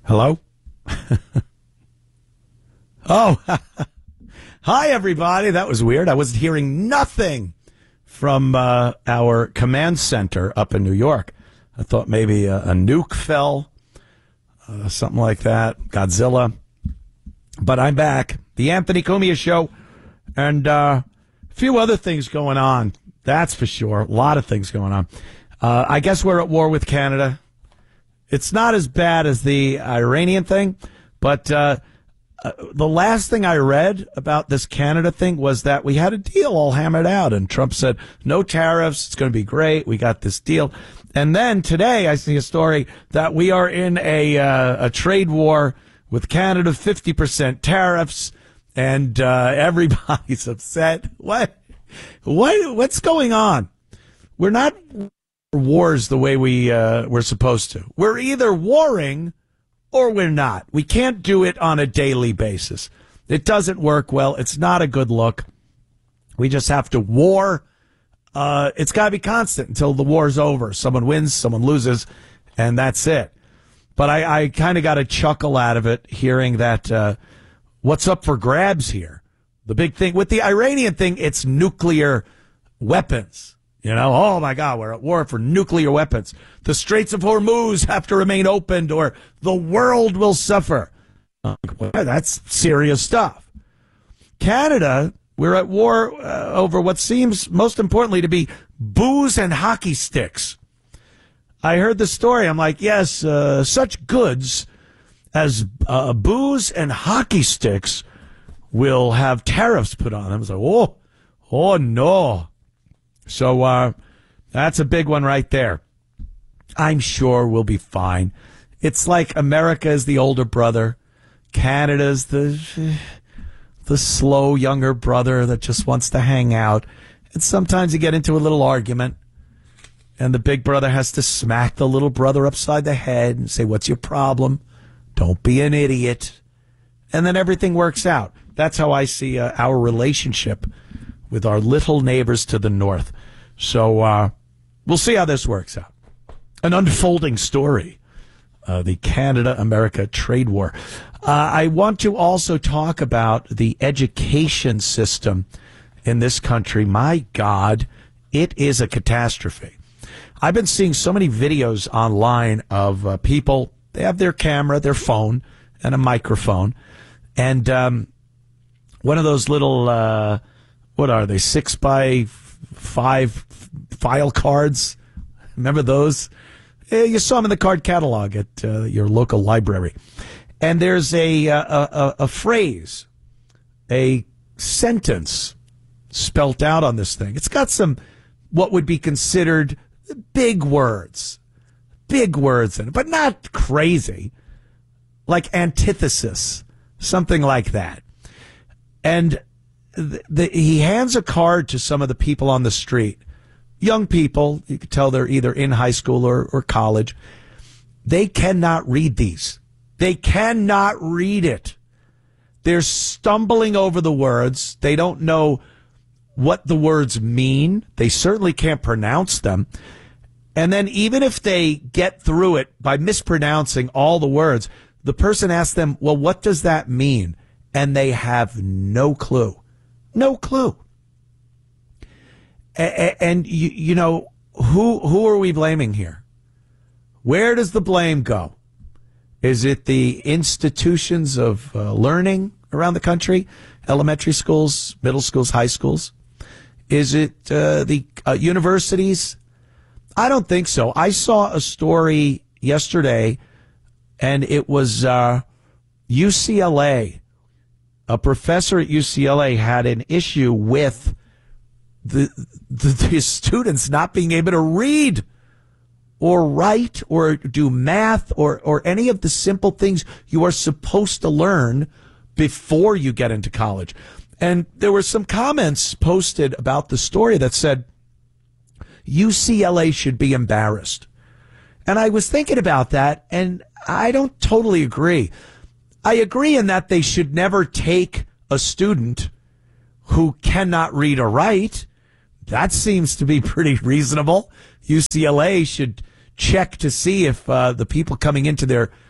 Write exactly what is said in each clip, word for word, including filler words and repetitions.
Hello? Oh, hi, everybody. That was weird. I was hearing nothing from uh, our command center up in New York. I thought maybe a, a nuke fell, uh, something like that, Godzilla. But I'm back. The Anthony Cumia Show, and uh, a few other things going on. That's for sure. A lot of things going on. Uh, I guess we're at war with Canada. It's not as bad as the Iranian thing, but uh, uh, the last thing I read about this Canada thing was that we had a deal all hammered out, and Trump said, no tariffs, it's going to be great, we got this deal. And then today I see a story that we are in a, uh, a trade war with Canada, fifty percent tariffs, and uh, everybody's upset. What? What? What's going on? We're not wars the way we uh, we're supposed to. We're either warring or we're not. We can't do it on a daily basis. It doesn't work well. It's not a good look. We just have to war. Uh, it's got to be constant until the war's over. Someone wins, someone loses, and that's it. But I, I kind of got a chuckle out of it hearing that uh, what's up for grabs here. The big thing with the Iranian thing, it's nuclear weapons. You know, oh, my God, we're at war for nuclear weapons. The Straits of Hormuz have to remain opened or the world will suffer. Uh, well, that's serious stuff. Canada, we're at war uh, over what seems most importantly to be booze and hockey sticks. I heard the story. I'm like, yes, uh, such goods as uh, booze and hockey sticks will have tariffs put on them. I was like, oh, oh, no. So uh, that's a big one right there. I'm sure we'll be fine. It's like America is the older brother. Canada's the the slow younger brother that just wants to hang out. And sometimes you get into a little argument, and the big brother has to smack the little brother upside the head and say, what's your problem? Don't be an idiot. And then everything works out. That's how I see uh, our relationship with our little neighbors to the north. So uh, we'll see how this works out. An unfolding story, uh, the Canada-America trade war. Uh, I want to also talk about the education system in this country. My God, it is a catastrophe. I've been seeing so many videos online of uh, people, they have their camera, their phone, and a microphone, and um, one of those little... Uh, What are they? Six by five file cards. Remember those? You saw them in the card catalog at uh, your local library. And there's a, a, a, a phrase, a sentence spelt out on this thing. It's got some what would be considered big words, big words in it, but not crazy, like antithesis, something like that. And The, the, he hands a card to some of the people on the street, young people. You could tell they're either in high school or, or college. They cannot read these. They cannot read it. They're stumbling over the words. They don't know what the words mean. They certainly can't pronounce them. And then even if they get through it by mispronouncing all the words, the person asks them, well, what does that mean? And they have no clue. No clue. And, and you, you know, who who are we blaming here? Where does the blame go? Is it the institutions of uh, learning around the country, elementary schools, middle schools, high schools? Is it uh, the uh, universities? I don't think so. I saw a story yesterday, and it was uh, U C L A. A professor at U C L A had an issue with the, the his students not being able to read or write or do math or, or any of the simple things you are supposed to learn before you get into college. And there were some comments posted about the story that said U C L A should be embarrassed. And I was thinking about that, and I don't totally agree. I agree in that they should never take a student who cannot read or write. That seems to be pretty reasonable. U C L A should check to see if uh, the people coming into their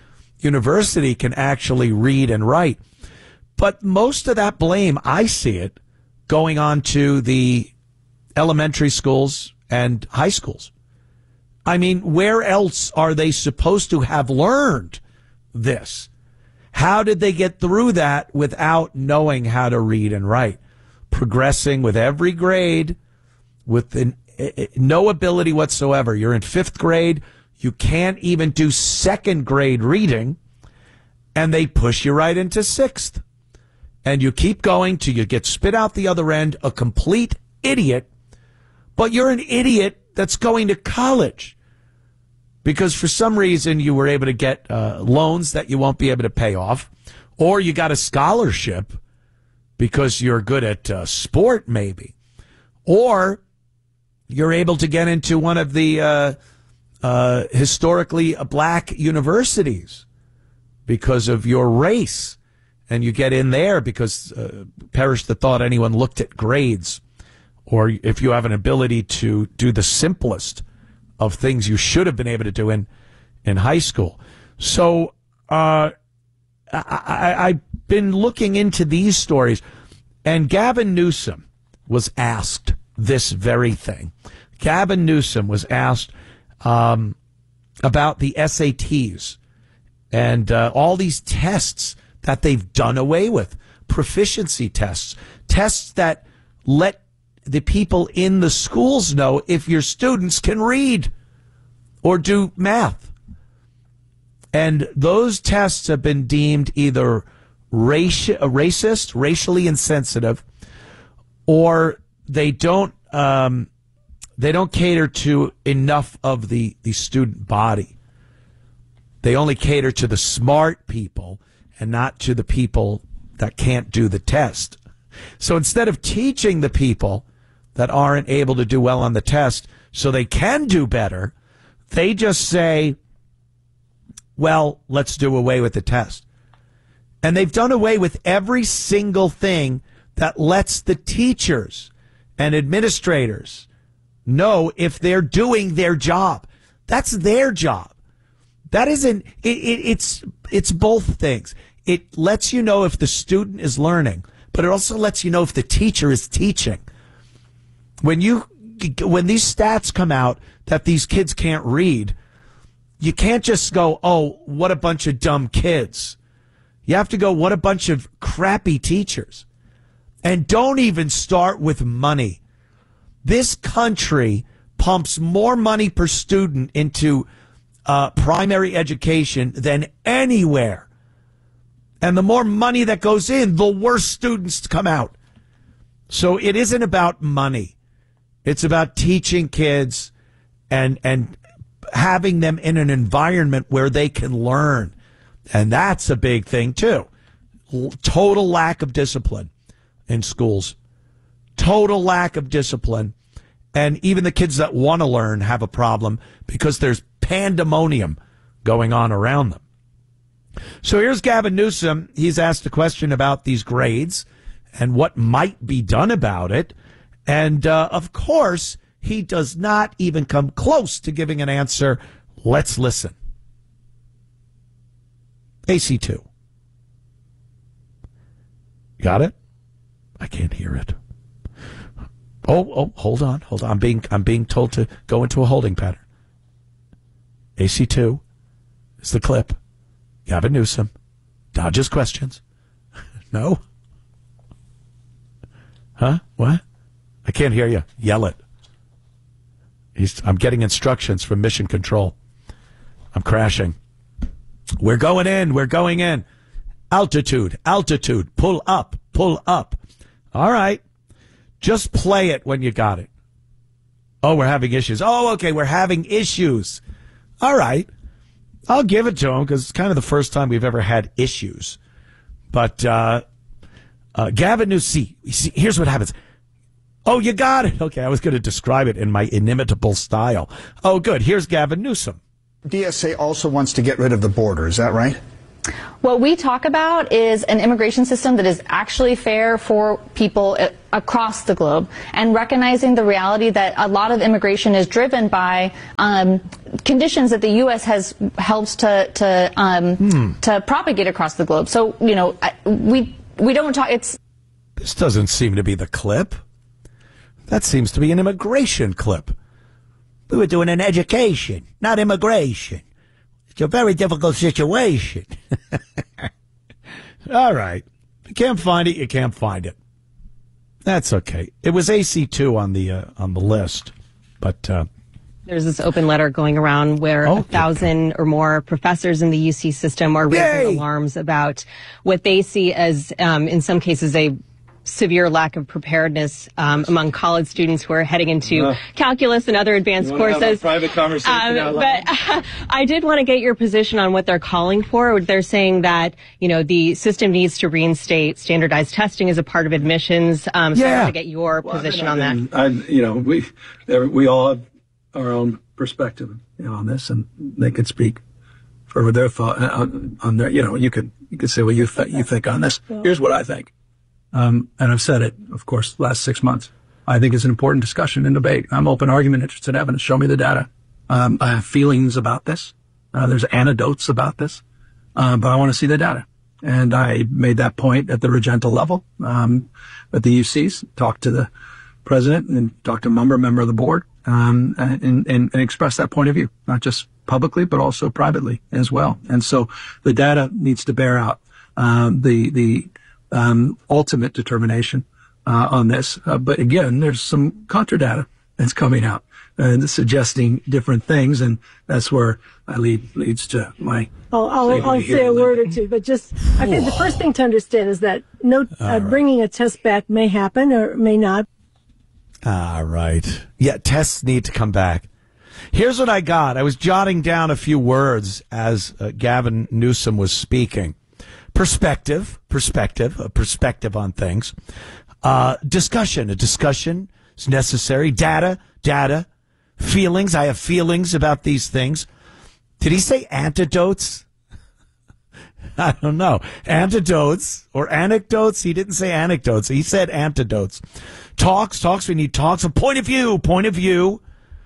university can actually read and write. But most of that blame, I see it, going on to the elementary schools and high schools. I mean, where else are they supposed to have learned this? How did they get through that without knowing how to read and write? Progressing with every grade with an, no ability whatsoever. You're in fifth grade. You can't even do second grade reading, and they push you right into sixth. And you keep going till you get spit out the other end, a complete idiot, but you're an idiot that's going to college because for some reason you were able to get uh, loans that you won't be able to pay off, or you got a scholarship because you're good at uh, sport maybe, or you're able to get into one of the uh, uh, historically black universities because of your race. And you get in there because uh, perish the thought anyone looked at grades, or if you have an ability to do the simplest of things you should have been able to do in, in high school. So uh, I, I, I've been looking into these stories, and Gavin Newsom was asked this very thing. Gavin Newsom was asked um, about the S A Ts and uh, all these tests that they've done away with, proficiency tests, tests that let the people in the schools know if your students can read or do math. And those tests have been deemed either raci- racist, racially insensitive, or they don't um, they don't cater to enough of the, the student body. They only cater to the smart people and not to the people that can't do the test. So instead of teaching the people that aren't able to do well on the test so they can do better, they just say, well, let's do away with the test. And they've done away with every single thing that lets the teachers and administrators know if they're doing their job. That's their job. That isn't, it, it, it's, it's both things. It lets you know if the student is learning, but it also lets you know if the teacher is teaching. When you, when these stats come out that these kids can't read, you can't just go, oh, what a bunch of dumb kids. You have to go, what a bunch of crappy teachers. And don't even start with money. This country pumps more money per student into uh, primary education than anywhere. And the more money that goes in, the worse students come out. So it isn't about money. It's about teaching kids and and having them in an environment where they can learn. And that's a big thing, too. Total lack of discipline in schools. Total lack of discipline. And even the kids that want to learn have a problem because there's pandemonium going on around them. So here's Gavin Newsom. He's asked a question about these grades and what might be done about it. And, uh, of course, he does not even come close to giving an answer. Let's listen. A C two. Got it? I can't hear it. Oh, oh, hold on, hold on. I'm being, I'm being told to go into a holding pattern. A C two is the clip. Gavin Newsom dodges questions. No? Huh? What? I can't hear you. Yell it. He's, I'm getting instructions from Mission Control. I'm crashing. We're going in. We're going in. Altitude. Altitude. Pull up. Pull up. All right. Just play it when you got it. Oh, we're having issues. Oh, okay. We're having issues. All right. I'll give it to him because it's kind of the first time we've ever had issues. But uh, uh, Gavin Newsom, see, here's what happens. Oh, you got it. Okay, I was going to describe it in my inimitable style. Oh, good. Here's Gavin Newsom. D S A also wants to get rid of the border. Is that right? What we talk about is an immigration system that is actually fair for people across the globe, and recognizing the reality that a lot of immigration is driven by um, conditions that the U S has helped to to um, hmm. to propagate across the globe. So, you know, we we don't talk. It's this doesn't seem to be the clip. That seems to be an immigration clip. We were doing an education, not immigration. It's a very difficult situation. All right. If you can't find it, you can't find it. That's okay. It was A C two on the uh, on the list, but uh, there's this open letter going around where oh, a thousand or more professors in the U C system are raising Yay! alarms about what they see as, um, in some cases, a severe lack of preparedness um, among college students who are heading into uh, calculus and other advanced you courses. Have a private conversation um, out but uh, I did want to get your position on what they're calling for. They're saying that, you know, the system needs to reinstate standardized testing as a part of admissions. Um, so yeah. I want to get your well, position I mean, on that. I, you know, we we all have our own perspective, you know, on this, and they could speak for their thought on, on their. You know, you could you could say what you th- you think on this. Here's what I think. Um, and I've said it, of course, last six months. I think it's an important discussion and debate. I'm open argument, interested evidence. Show me the data. Um, I have feelings about this. Uh, there's anecdotes about this. Uh, but I want to see the data. And I made that point at the Regenta level, um, at the U Cs, talked to the president and talked to a member, member of the board, um, and, and, and expressed that point of view, not just publicly, but also privately as well. And so the data needs to bear out, um, the, the, Um, ultimate determination uh, on this. Uh, but again, there's some contra data that's coming out and suggesting different things, and that's where I lead leads to my. I'll, I'll, I'll say a word or two, but just I think the first thing to understand is that no uh, right. bringing a test back may happen or may not. All right. Yeah, tests need to come back. Here's what I got. I was jotting down a few words as uh, Gavin Newsom was speaking. Perspective, perspective, a perspective on things. Uh, discussion, a discussion is necessary. Data, data. Feelings, I have feelings about these things. Did he say antidotes? I don't know. Antidotes or anecdotes? He didn't say anecdotes. He said antidotes. Talks, talks, we need talks. A point of view, point of view.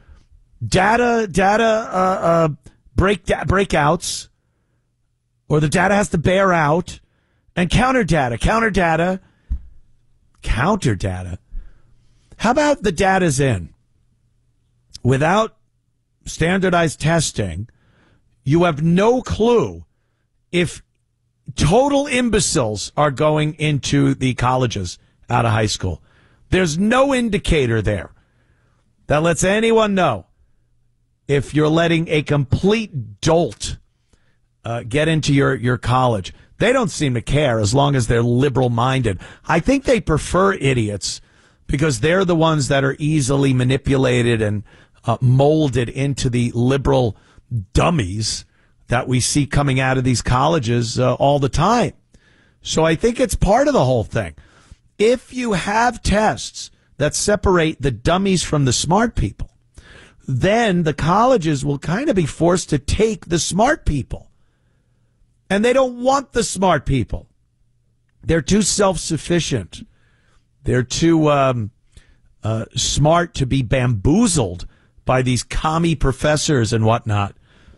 Data, data, uh, uh, break, da- breakouts. Or the data has to bear out, and counter data, counter data, counter data. How about the data's in? Without standardized testing, you have no clue if total imbeciles are going into the colleges out of high school. There's no indicator there that lets anyone know if you're letting a complete dolt Uh, get into your, your college. They don't seem to care as long as they're liberal-minded. I think they prefer idiots because they're the ones that are easily manipulated and uh, molded into the liberal dummies that we see coming out of these colleges uh, all the time. So I think it's part of the whole thing. If you have tests that separate the dummies from the smart people, then the colleges will kind of be forced to take the smart people. And they don't want the smart people. They're too self-sufficient. They're too um, uh, smart to be bamboozled by these commie professors and whatnot.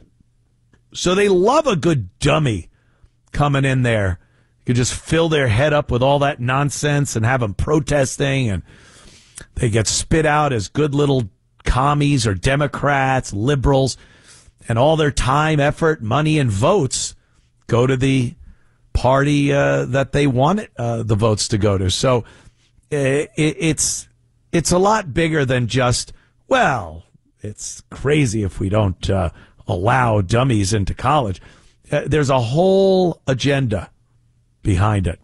So they love a good dummy coming in there. You just fill their head up with all that nonsense and have them protesting, and they get spit out as good little commies or Democrats, liberals, and all their time, effort, money, and votes go to the party uh, that they want uh, the votes to go to. So uh, it, it's it's a lot bigger than just, well, it's crazy if we don't uh, allow dummies into college. Uh, there's a whole agenda behind it.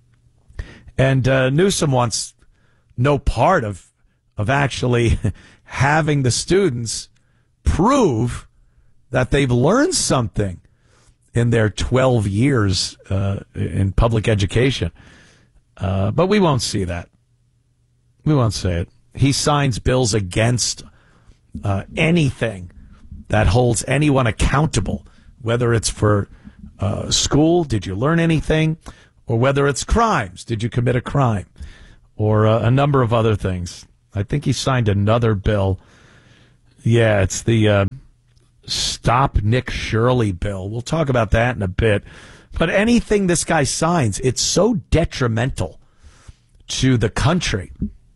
And uh, Newsom wants no part of of actually having the students prove that they've learned something in their twelve years uh, in public education. Uh, but we won't see that. We won't see it. He signs bills against uh, anything that holds anyone accountable, whether it's for uh, school, did you learn anything, or whether it's crimes, did you commit a crime, or uh, a number of other things. I think he signed another bill. Yeah, it's the uh, Stop Nick Shirley bill. We'll talk about that in a bit. But anything this guy signs, it's so detrimental to the country.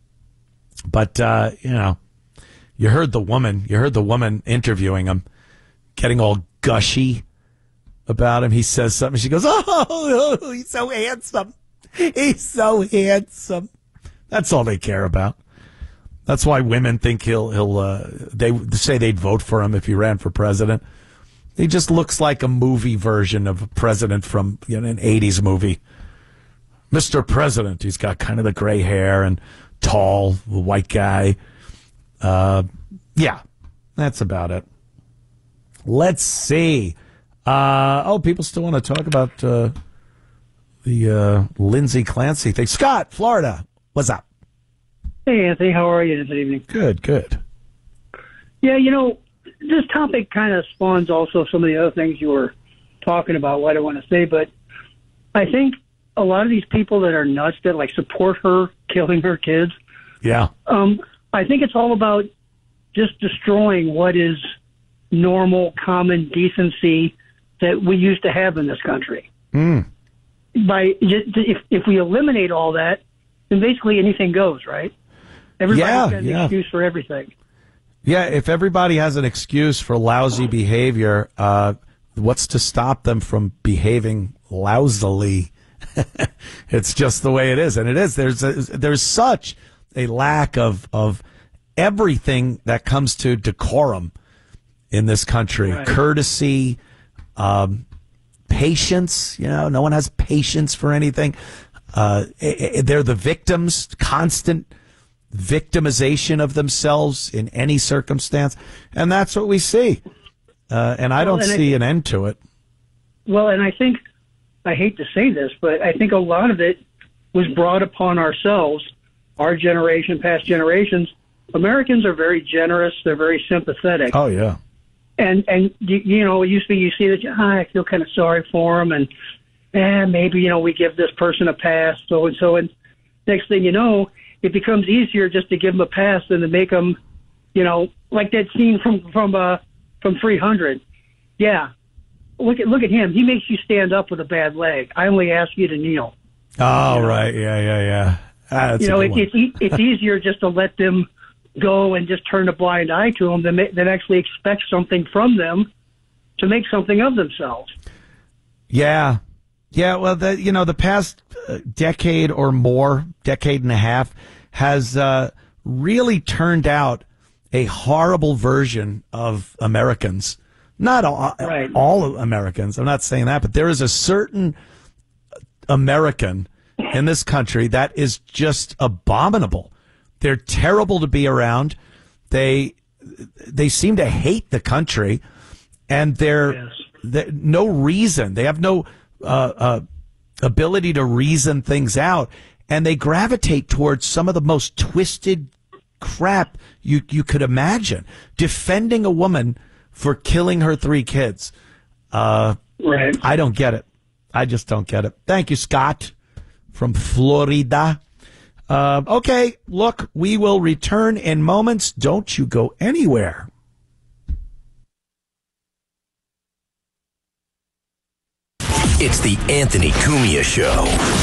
But, uh, you know, you heard the woman, you heard the woman interviewing him, getting all gushy about him. He says something. She goes, oh, he's so handsome. He's so handsome. That's all they care about. That's why women think he'll, he'll, uh, they say they'd vote for him if he ran for president. He just looks like a movie version of a president from, you know, an eighties movie. Mister President. He's got kind of the gray hair and tall, white guy. Uh, yeah, that's about it. Let's see. Uh, oh, people still want to talk about uh, the uh, Lindsay Clancy thing. Scott, Florida, what's up? Hey, Anthony, how are you this evening? Good, good. Yeah, you know, this topic kind of spawns also some of the other things you were talking about, what I want to say, but I think a lot of these people that are nuts that, like, support her killing her kids, yeah, um, I think it's all about just destroying what is normal, common decency that we used to have in this country. Mm. By if if we eliminate all that, then basically anything goes, right? Everybody's yeah, got an yeah. excuse for everything. Yeah, if everybody has an excuse for lousy behavior, uh, what's to stop them from behaving lousily? It's just the way it is, and it is. There's a, there's such a lack of of everything that comes to decorum in this country, right. Courtesy, um, patience. You know, no one has patience for anything. Uh, they're the victims, constant victimization of themselves in any circumstance, and that's what we see. Uh, and I don't well, and see I, an end to it. Well, and I think, I hate to say this, but I think a lot of it was brought upon ourselves, our generation, past generations. Americans are very generous. They're very sympathetic. Oh, yeah. And, and you, you know, it used to be you see that, ah, I feel kind of sorry for them, and eh, maybe, you know, we give this person a pass, so and so. And next thing you know, it becomes easier just to give them a pass than to make them, you know, like that scene from from uh, from three hundred. Yeah, look at look at him. He makes you stand up with a bad leg. I only ask you to kneel. Oh, you know? right, yeah, yeah, yeah. Ah, you know, it, it's it's easier just to let them go and just turn a blind eye to them than than actually expect something from them to make something of themselves. Yeah. Yeah, well, the, you know, the past decade or more, decade and a half, has uh, really turned out a horrible version of Americans. Not all, right. all Americans. I'm not saying that, but there is a certain American in this country that is just abominable. They're terrible to be around. They they seem to hate the country, and they're, yes. they're no reason. They have no Uh, uh, ability to reason things out, and they gravitate towards some of the most twisted crap you you could imagine. Defending a woman for killing her three kids. Uh, right. I don't get it. I just don't get it. Thank you, Scott, from Florida. Uh, okay, look, we will return in moments. Don't you go anywhere. It's the Anthony Cumia Show.